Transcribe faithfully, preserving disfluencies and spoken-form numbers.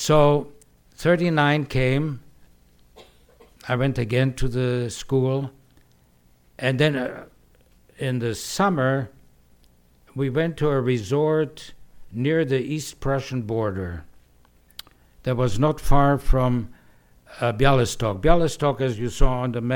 So thirty-nine came. I went again to the school. And then uh, in the summer, we went to a resort near the East Prussian border that was not far from uh, Bialystok. Bialystok, as you saw on the map,